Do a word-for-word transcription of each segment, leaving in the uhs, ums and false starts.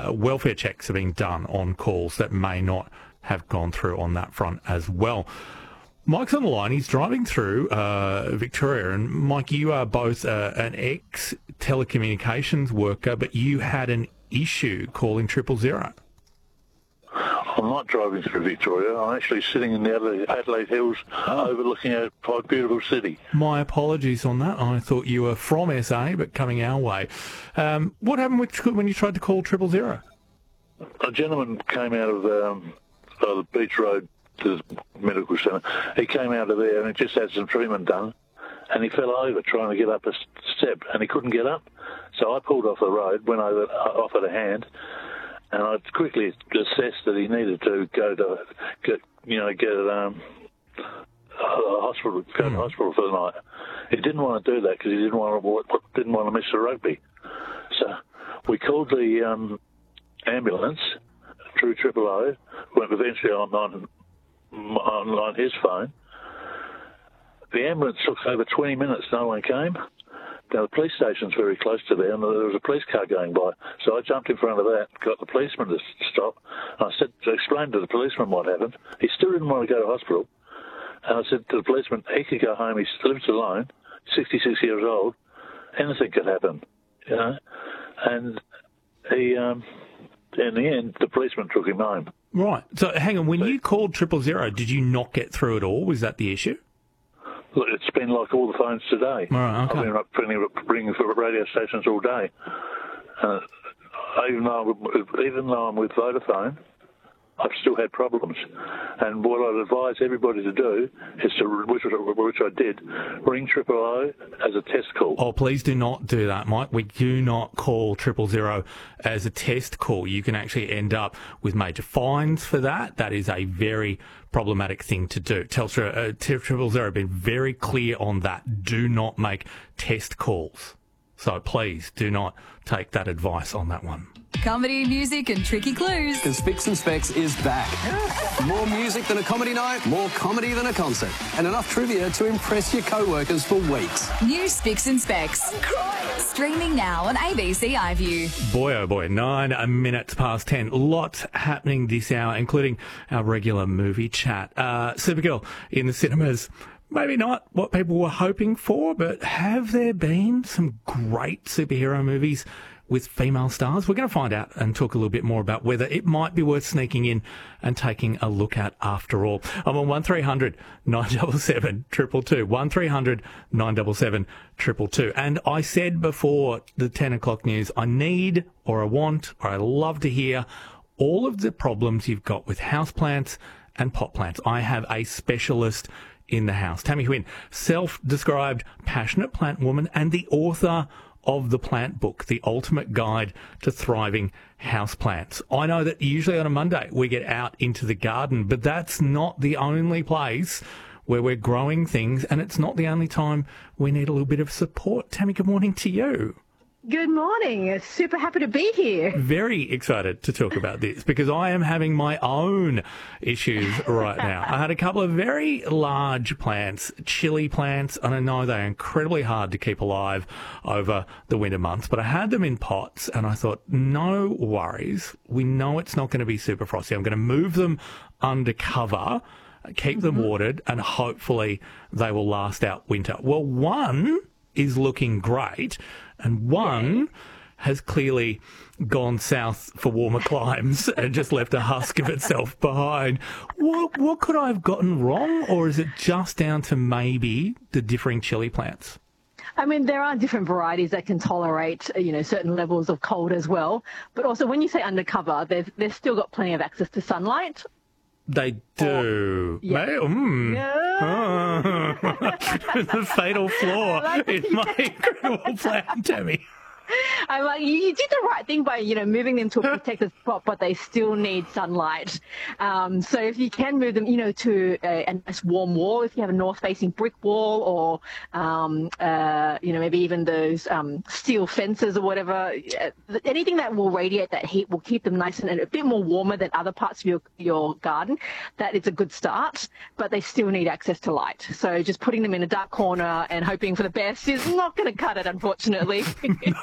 uh, welfare checks are being done on calls that may not have gone through on that front as well. Mike's on the line. He's driving through uh, Victoria. And, Mike, you are both uh, an ex-telecommunications worker, but you had an issue calling triple zero. I'm not driving through Victoria. I'm actually sitting in the Adelaide, Adelaide Hills oh. overlooking a quite beautiful city. My apologies on that. I thought you were from S A, but coming our way. Um, what happened with, when you tried to call triple zero? A gentleman came out of um, uh, the Beach Road to the medical centre. He came out of there and he just had some treatment done, and he fell over trying to get up a step, and he couldn't get up. So I pulled off the road, went over, offered a hand, and I quickly assessed that he needed to go to get, you know, get um, a hospital, go to hospital for the night. He didn't want to do that because he didn't want to didn't want to miss the rugby. So we called the um, ambulance through Triple O. Went eventually on on on, on his phone. The ambulance took over twenty minutes. No one came. Now, the police station's very close to there, and there was a police car going by. So I jumped in front of that, got the policeman to stop. And I said, to explain to the policeman what happened. He still didn't want to go to hospital. And I said to the policeman, he could go home. He lives alone, sixty-six years old. Anything could happen, you know. And he, um, in the end, the policeman took him home. Right. So hang on, when so, you called triple zero, did you not get through at all? Was that the issue? Look, it's been like all the phones today. Right, okay. I've been ringing, ringing for radio stations all day. Uh, even, though, even though I'm with Vodafone, I've still had problems. And what I'd advise everybody to do is to, which, which I did, ring triple O as a test call. Oh, please do not do that, Mike. We do not call triple zero as a test call. You can actually end up with major fines for that. That is a very problematic thing to do. Telstra, uh, triple zero have been very clear on that. Do not make test calls. So please do not take that advice on that one. Comedy, music and tricky clues. Because Spicks and Specs is back. More music than a comedy night, more comedy than a concert, and enough trivia to impress your co-workers for weeks. New Spicks and Specs. Streaming now on A B C iView. Boy, oh boy, nine minutes past ten. Lots happening this hour, including our regular movie chat. Uh, Supergirl in the cinemas. Maybe not what people were hoping for, but have there been some great superhero movies with female stars? We're going to find out and talk a little bit more about whether it might be worth sneaking in and taking a look at after all. I'm on one three hundred nine seven seven two two two, one three hundred nine seven seven two two two. And I said before the ten o'clock news, I need or I want or I love to hear all of the problems you've got with houseplants and pot plants. I have a specialist in the house. Tammy Huynh, self-described passionate plant woman and the author of the Plant Book, The Ultimate Guide to Thriving Houseplants. I know that usually on a Monday we get out into the garden, but that's not the only place where we're growing things, and it's not the only time we need a little bit of support. Tammy, good morning to you. Good morning. Super happy to be here. Very excited to talk about this because I am having my own issues right now. I had a couple of very large plants, chili plants, and I know they're incredibly hard to keep alive over the winter months, but I had them in pots and I thought, no worries. We know it's not going to be super frosty. I'm going to move them under cover, keep them mm-hmm. watered, and hopefully they will last out winter. Well, one is looking great, and one has clearly gone south for warmer climes and just left a husk of itself behind. What, what could I have gotten wrong, or is it just down to maybe the differing chili plants? I mean, there are different varieties that can tolerate, you know, certain levels of cold as well. But also, when you say undercover, they've, they've still got plenty of access to sunlight. They do. Oh, yeah. Mm. Yeah. Oh. The fatal flaw like, in my incredible plan, Tammy. I'm like, you, you did the right thing by, you know, moving them to a protected spot, but they still need sunlight. Um, so if you can move them, you know, to a, a nice warm wall, if you have a north-facing brick wall or, um, uh, you know, maybe even those um, steel fences or whatever, anything that will radiate that heat will keep them nice and a bit more warmer than other parts of your, your garden. That is a good start, but they still need access to light. So just putting them in a dark corner and hoping for the best is not going to cut it, unfortunately. No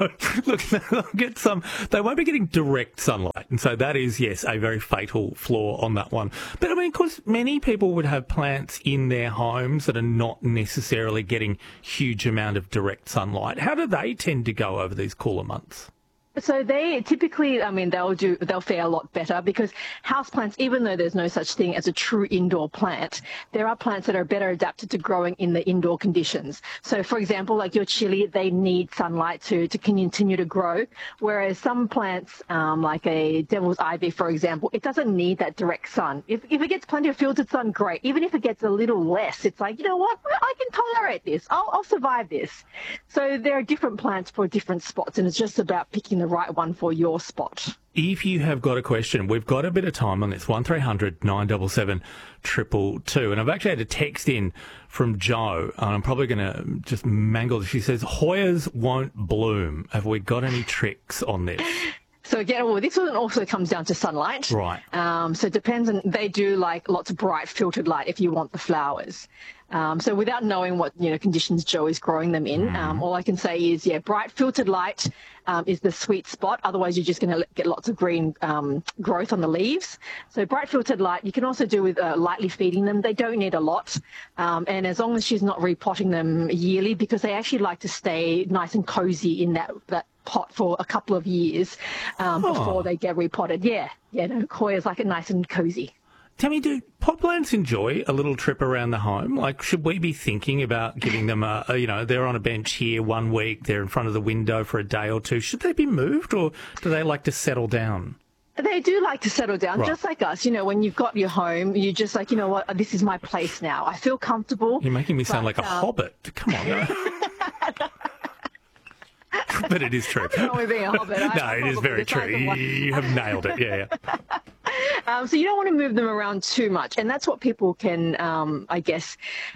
Look, they'll get some. They won't be getting direct sunlight, and so that is, yes, a very fatal flaw on that one. But I mean, of course, many people would have plants in their homes that are not necessarily getting huge amount of direct sunlight. How do they tend to go over these cooler months? So they typically, I mean, they'll do, they'll fare a lot better because houseplants, even though there's no such thing as a true indoor plant, there are plants that are better adapted to growing in the indoor conditions. So, for example, like your chili, they need sunlight to, to continue to grow, whereas some plants, um, like a devil's ivy, for example, it doesn't need that direct sun. If, if it gets plenty of filtered sun, great. Even if it gets a little less, it's like, you know what, I can tolerate this. I'll, I'll survive this. So there are different plants for different spots, and it's just about picking the right one for your spot. If you have got a question, we've got a bit of time on this, one three hundred nine seven seven two two two. And I've actually had a text in from Jo, and I'm probably going to just mangle this. She says, Hoyas won't bloom. Have we got any tricks on this? So again, well, this one also comes down to sunlight. Right. Um, so it depends on, they do like lots of bright filtered light if you want the flowers. Um, so without knowing what, you know, conditions Jo is growing them in, um, all I can say is, yeah, bright filtered light um, is the sweet spot. Otherwise, you're just going to get lots of green um, growth on the leaves. So bright filtered light, you can also do with uh, lightly feeding them. They don't need a lot. Um, and as long as she's not repotting them yearly, because they actually like to stay nice and cozy in that, that pot for a couple of years um, oh. before they get repotted. Yeah, yeah, no, Hoyas like it nice and cozy. Tammy, do pot plants enjoy a little trip around the home? Like, should we be thinking about giving them a, a, you know, they're on a bench here one week, they're in front of the window for a day or two. Should they be moved, or do they like to settle down? They do like to settle down, Right. just like us. You know, when you've got your home, you're just like, you know what, this is my place now. I feel comfortable. You're making me sound but, like a um, hobbit. Come on. But it is true. Nothing wrong with being a hobbit. No, I'm it is probably very the true. size of You, one. you have nailed it. Yeah, yeah. Um, so you don't want to move them around too much. And that's what people can, um, I guess,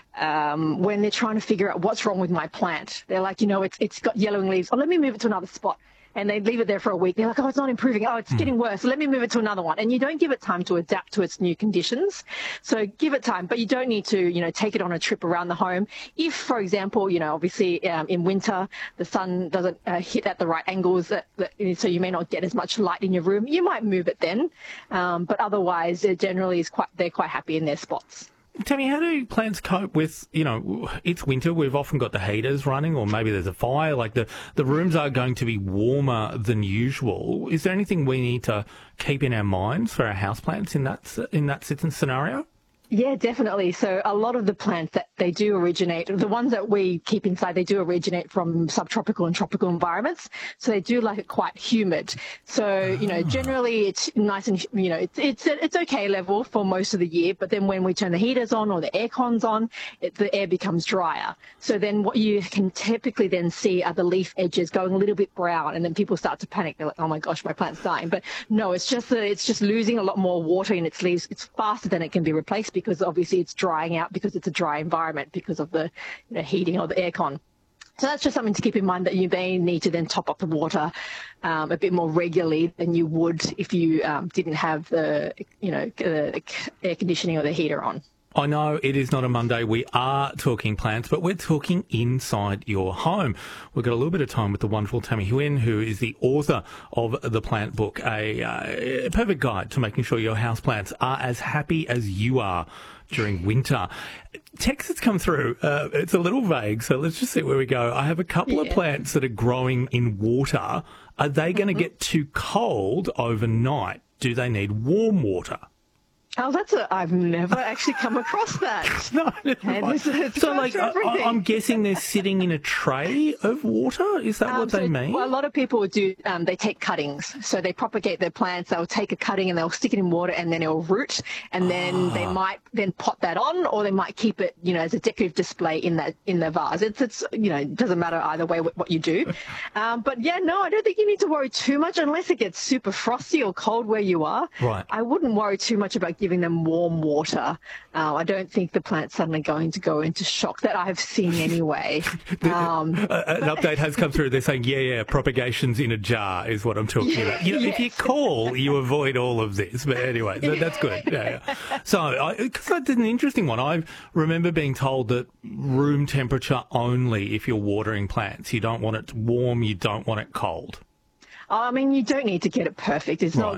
um, when they're trying to figure out what's wrong with my plant. They're like, you know, it's it's got yellowing leaves. Oh, let me move it to another spot. And they leave it there for a week. They're like, oh, it's not improving. Oh, it's Mm. getting worse. Let me move it to another one. And you don't give it time to adapt to its new conditions. So give it time, but you don't need to, you know, take it on a trip around the home. If, for example, you know, obviously um, in winter, the sun doesn't uh, hit at the right angles, that, that, so you may not get as much light in your room, you might move it then. Um, but otherwise, it generally is quite, they're quite happy in their spots. Tammy, how do plants cope with, you know, it's winter, we've often got the heaters running, or maybe there's a fire, like the, the rooms are going to be warmer than usual. Is there anything we need to keep in our minds for our houseplants in that, in that scenario? Yeah, definitely. So a lot of the plants that they do originate, the ones that we keep inside, they do originate from subtropical and tropical environments. So they do like it quite humid. So, you know, generally it's nice and, you know, it's it's it's okay level for most of the year. But then when we turn the heaters on or the air cons on, it, the air becomes drier. So then what you can typically then see are the leaf edges going a little bit brown, and then people start to panic. They're like, oh my gosh, my plant's dying. But no, it's just that it's just losing a lot more water in its leaves. It's faster than it can be replaced, because obviously it's drying out because it's a dry environment because of the, you know, heating or the aircon. So that's just something to keep in mind, that you may need to then top up the water um, a bit more regularly than you would if you um, didn't have the, you know, the air conditioning or the heater on. I know it is not a Monday. We are talking plants, but we're talking inside your home. We've got a little bit of time with the wonderful Tammy Huynh, who is the author of the Plant Book, a, a perfect guide to making sure your houseplants are as happy as you are during winter. Text that's come through, uh, it's a little vague, so let's just see where we go. I have a couple Yeah. of plants that are growing in water. Are they going to Mm-hmm. get too cold overnight? Do they need warm water? Oh, that's a, I've never actually come across that. No, And right. it's- it's so not like for I, everything. I'm guessing they're sitting in a tray of water. Is that Um, what so they mean? Well, a lot of people would do, um, they take cuttings. So they propagate their plants, they'll take a cutting and they'll stick it in water, and then it'll root, and then they Ah. might then pot that on, or they might keep it, you know, as a decorative display in that, in the vase. It's, it's, you know, it doesn't matter either way what, what you do. Um, but yeah, no, I don't think you need to worry too much unless it gets super frosty or cold where you are. Right. I wouldn't worry too much about giving them warm water, uh, I don't think the plant's suddenly going to go into shock that I've seen anyway. Um, uh, an update has come through. They're saying, yeah, yeah, propagation's in a jar is what I'm talking about. You know, yes. If you call, you avoid all of this. But anyway, that, that's good. Yeah, yeah. So, because that's an interesting one. I remember being told that room temperature only if you're watering plants. You don't want it warm, you don't want it cold. I mean, you don't need to get it perfect. It's Right.